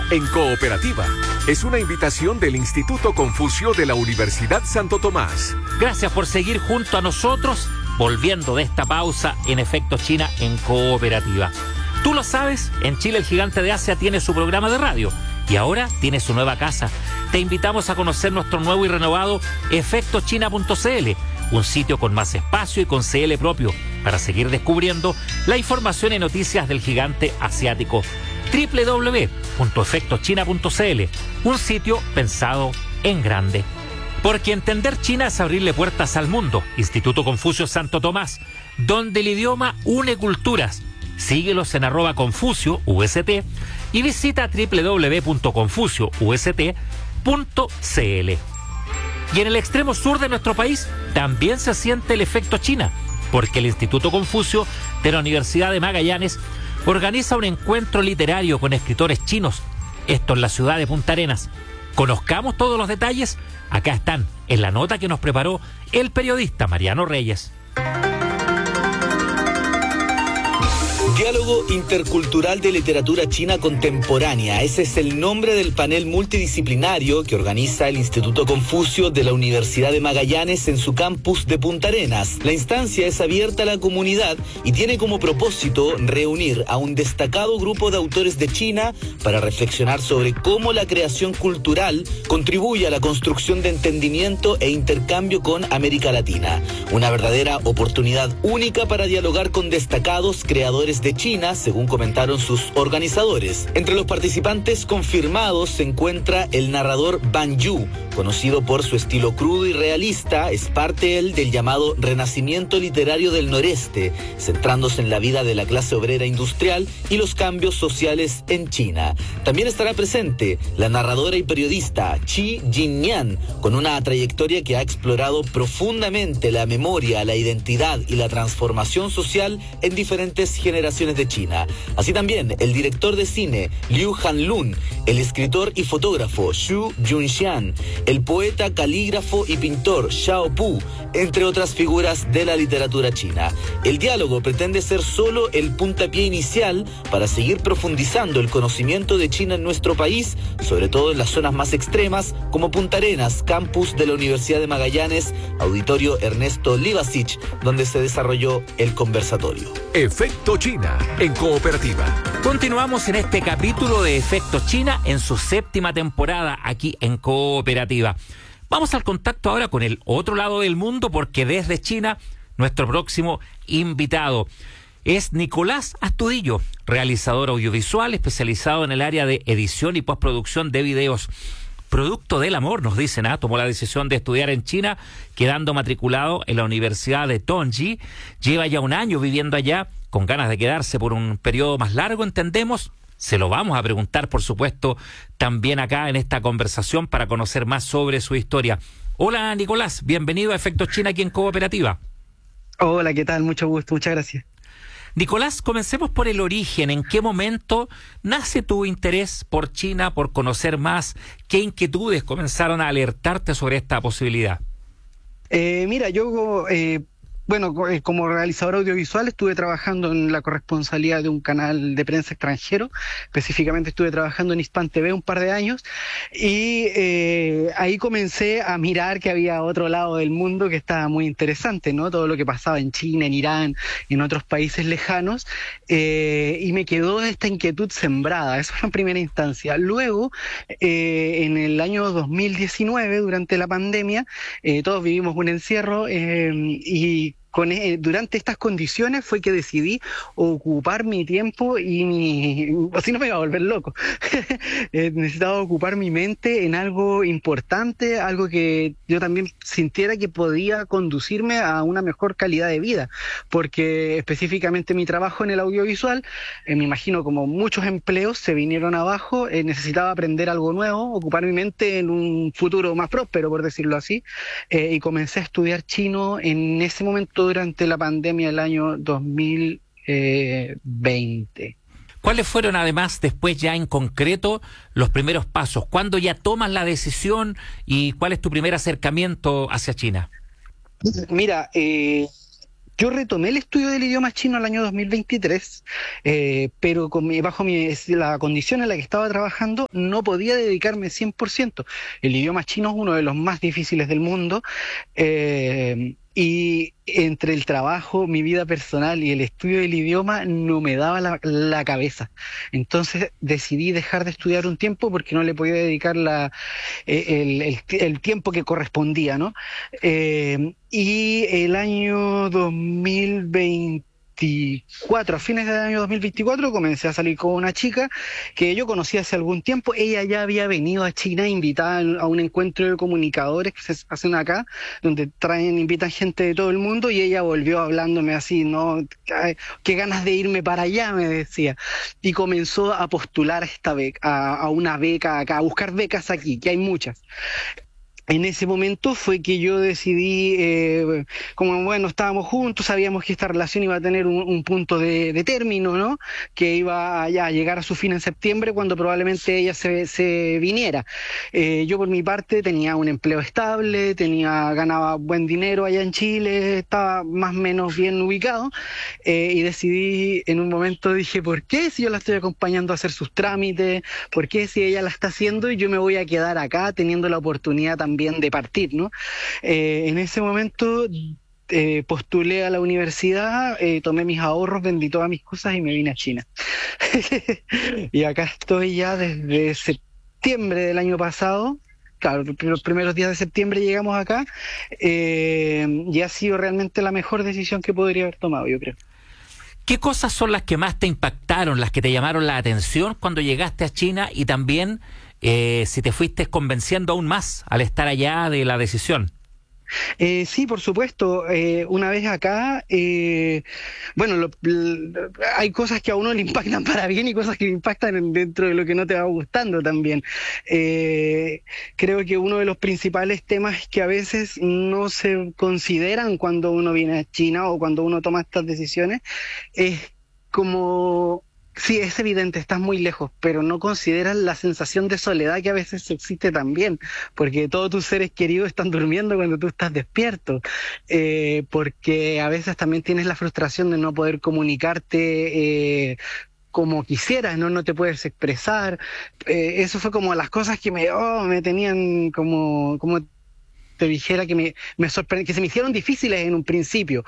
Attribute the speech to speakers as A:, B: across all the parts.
A: en Cooperativa es una invitación del Instituto Confucio de la Universidad Santo Tomás.
B: Gracias por seguir junto a nosotros, volviendo de esta pausa en Efecto China en Cooperativa. Tú lo sabes, en Chile el gigante de Asia tiene su programa de radio y ahora tiene su nueva casa. Te invitamos a conocer nuestro nuevo y renovado efectochina.cl, un sitio con más espacio y con CL propio para seguir descubriendo la información y noticias del gigante asiático. www.efectochina.cl, un sitio pensado en grande. Porque entender China es abrirle puertas al mundo. Instituto Confucio Santo Tomás, donde el idioma une culturas. Síguelos en @ConfucioUST y visita www.confucioust.cl. Y en el extremo sur de nuestro país también se siente el efecto China, porque el Instituto Confucio de la Universidad de Magallanes organiza un encuentro literario con escritores chinos, esto en la ciudad de Punta Arenas. Conozcamos todos los detalles, acá están, en la nota que nos preparó el periodista Mariano Reyes.
C: Diálogo Intercultural de Literatura China Contemporánea. Ese es el nombre del panel multidisciplinario que organiza el Instituto Confucio de la Universidad de Magallanes en su campus de Punta Arenas. La instancia es abierta a la comunidad y tiene como propósito reunir a un destacado grupo de autores de China para reflexionar sobre cómo la creación cultural contribuye a la construcción de entendimiento e intercambio con América Latina. Una verdadera oportunidad única para dialogar con destacados creadores de China, según comentaron sus organizadores. Entre los participantes confirmados se encuentra el narrador Ban Yu, conocido por su estilo crudo y realista. Es parte él del llamado Renacimiento Literario del Noreste, centrándose en la vida de la clase obrera industrial y los cambios sociales en China. También estará presente la narradora y periodista Chi Jinyan, con una trayectoria que ha explorado profundamente la memoria, la identidad y la transformación social en diferentes generaciones de China. Así también el director de cine Liu Hanlun, el escritor y fotógrafo Xu Junxian, el poeta, calígrafo y pintor Xiao Pu, entre otras figuras de la literatura china. El diálogo pretende ser solo el puntapié inicial para seguir profundizando el conocimiento de China en nuestro país, sobre todo en las zonas más extremas como Punta Arenas, campus de la Universidad de Magallanes, auditorio Ernesto Livasich, donde se desarrolló el conversatorio.
A: Efecto China en Cooperativa.
B: Continuamos en este capítulo de Efecto China en su 7ª temporada aquí en Cooperativa. Vamos al contacto ahora con el otro lado del mundo, porque desde China nuestro próximo invitado es Nicolás Astudillo, realizador audiovisual especializado en el área de edición y postproducción de videos. Producto del amor, nos dicen, tomó la decisión de estudiar en China, quedando matriculado en la Universidad de Tongji. Lleva ya un año viviendo allá, con ganas de quedarse por un periodo más largo, entendemos. Se lo vamos a preguntar, por supuesto, también acá en esta conversación para conocer más sobre su historia. Hola, Nicolás, bienvenido a Efectos China aquí en Cooperativa.
D: Hola, ¿qué tal? Mucho gusto, muchas gracias.
B: Nicolás, comencemos por el origen. ¿En qué momento nace tu interés por China, por conocer más? ¿Qué inquietudes comenzaron a alertarte sobre esta posibilidad?
D: Mira, yo como realizador audiovisual estuve trabajando en la corresponsalía de un canal de prensa extranjero. Específicamente estuve trabajando en Hispan TV un par de años y ahí comencé a mirar que había otro lado del mundo que estaba muy interesante, ¿no? Todo lo que pasaba en China, en Irán, en otros países lejanos, y me quedó esta inquietud sembrada. Eso fue en primera instancia. Luego, en el año 2019, durante la pandemia, todos vivimos un encierro y durante estas condiciones fue que decidí ocupar mi tiempo así no me iba a volver loco. Necesitaba ocupar mi mente en algo importante, algo que yo también sintiera que podía conducirme a una mejor calidad de vida, porque específicamente mi trabajo en el audiovisual, me imagino como muchos empleos se vinieron abajo, necesitaba aprender algo nuevo, ocupar mi mente en un futuro más próspero, por decirlo así, y comencé a estudiar chino en ese momento durante la pandemia del año 2020.
B: ¿Cuáles fueron además después ya en concreto los primeros pasos? ¿Cuándo ya tomas la decisión y cuál es tu primer acercamiento hacia China?
D: Mira, Yo retomé el estudio del idioma chino el año 2023, pero bajo la condición en la que estaba trabajando no podía dedicarme 100%. El idioma chino es uno de los más difíciles del mundo, y entre el trabajo, mi vida personal y el estudio del idioma no me daba la cabeza. Entonces decidí dejar de estudiar un tiempo porque no le podía dedicar el tiempo que correspondía, ¿no? Y el año 2024, a fines del año 2024, comencé a salir con una chica que yo conocí hace algún tiempo. Ella ya había venido a China invitada a un encuentro de comunicadores que se hacen acá, donde invitan gente de todo el mundo, y ella volvió hablándome así, ¿no? Qué ganas de irme para allá, me decía. Y comenzó a postular esta beca, a una beca acá, a buscar becas aquí, que hay muchas. En ese momento fue que yo decidí, como bueno, estábamos juntos, sabíamos que esta relación iba a tener un punto de término, ¿no? Que iba a llegar a su fin en septiembre, cuando probablemente ella se viniera. Yo por mi parte tenía un empleo estable, ganaba buen dinero allá en Chile, estaba más o menos bien ubicado, y decidí, en un momento dije, ¿por qué si yo la estoy acompañando a hacer sus trámites? ¿Por qué si ella la está haciendo y yo me voy a quedar acá teniendo la oportunidad también de partir, ¿no? En ese momento postulé a la universidad, tomé mis ahorros, vendí todas mis cosas y me vine a China. Y acá estoy ya desde septiembre del año pasado. Claro, los primeros días de septiembre llegamos acá, y ha sido realmente la mejor decisión que podría haber tomado, yo creo.
B: ¿Qué cosas son las que más te impactaron, las que te llamaron la atención cuando llegaste a China, y también si te fuiste convenciendo aún más al estar allá de la decisión?
D: Sí, por supuesto. Una vez acá, bueno, hay cosas que a uno le impactan para bien y cosas que le impactan dentro de lo que no te va gustando también. Creo que uno de los principales temas que a veces no se consideran cuando uno viene a China o cuando uno toma estas decisiones es como... Sí, es evidente, estás muy lejos, pero no consideras la sensación de soledad que a veces existe también, porque todos tus seres queridos están durmiendo cuando tú estás despierto, porque a veces también tienes la frustración de no poder comunicarte como quisieras, no te puedes expresar. Eso fue como las cosas que me tenían como te dijera, que me sorprendieron, que se me hicieron difíciles en un principio.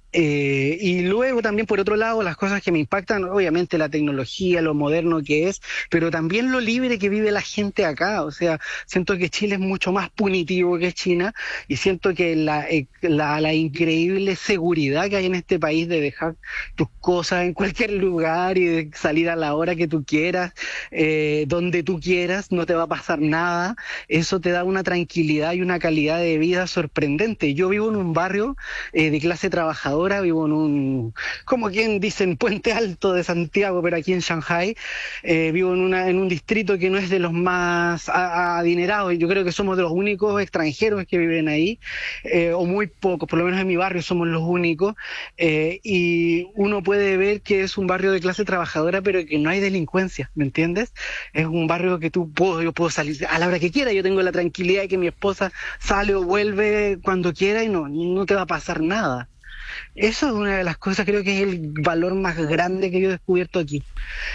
D: Y luego también, por otro lado, las cosas que me impactan, obviamente la tecnología, lo moderno que es, pero también lo libre que vive la gente acá. O sea, siento que Chile es mucho más punitivo que China, y siento que la increíble seguridad que hay en este país de dejar tus cosas en cualquier lugar y de salir a la hora que tú quieras, donde tú quieras, no te va a pasar nada. Eso te da una tranquilidad y una calidad de vida sorprendente. Yo vivo en un barrio de clase trabajadora. Vivo en como quien dicen, Puente Alto de Santiago, pero aquí en Shanghái. Vivo en un distrito que no es de los más adinerados, y yo creo que somos de los únicos extranjeros que viven ahí, o muy pocos, por lo menos en mi barrio somos los únicos, y uno puede ver que es un barrio de clase trabajadora, pero que no hay delincuencia, ¿me entiendes? Es un barrio que yo puedo salir a la hora que quiera, yo tengo la tranquilidad de que mi esposa sale o vuelve cuando quiera y no te va a pasar nada. Eso es una de las cosas, creo que es el valor más grande que yo he descubierto aquí.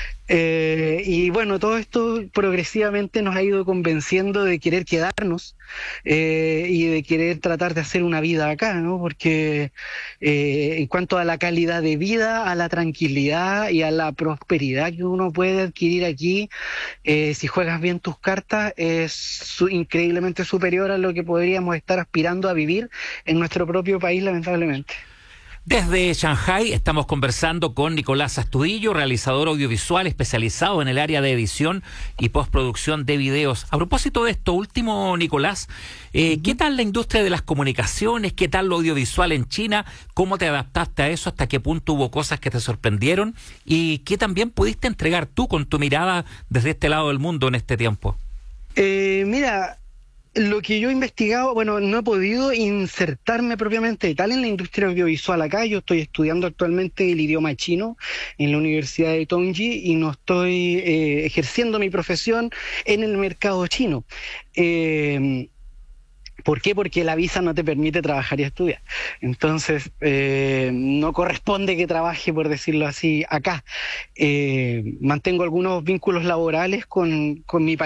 D: Y bueno, todo esto progresivamente nos ha ido convenciendo de querer quedarnos, y de querer tratar de hacer una vida acá, ¿no? Porque en cuanto a la calidad de vida, a la tranquilidad y a la prosperidad que uno puede adquirir aquí, si juegas bien tus cartas, es increíblemente superior a lo que podríamos estar aspirando a vivir en nuestro propio país, lamentablemente.
B: Desde Shanghái estamos conversando con Nicolás Astudillo, realizador audiovisual especializado en el área de edición y postproducción de videos. A propósito de esto último, Nicolás, ¿qué tal la industria de las comunicaciones? ¿Qué tal lo audiovisual en China? ¿Cómo te adaptaste a eso? ¿Hasta qué punto hubo cosas que te sorprendieron? ¿Y qué también pudiste entregar tú con tu mirada desde este lado del mundo en este tiempo?
D: Mira... Lo que yo he investigado, bueno, no he podido insertarme propiamente tal en la industria audiovisual acá. Yo estoy estudiando actualmente el idioma chino en la Universidad de Tongji y no estoy ejerciendo mi profesión en el mercado chino. ¿Por qué? Porque la visa no te permite trabajar y estudiar. Entonces, no corresponde que trabaje, por decirlo así, acá. Mantengo algunos vínculos laborales con mi país.